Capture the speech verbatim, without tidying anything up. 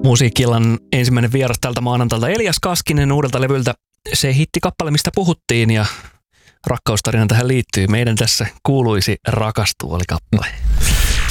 Musiikkilan ensimmäinen vieras tältä maanantalta Elias Kaskinen uudelta levyltä. Se hittikappale, mistä puhuttiin ja rakkaustarina tähän liittyy. Meidän tässä kuuluisi rakastua oli kappale.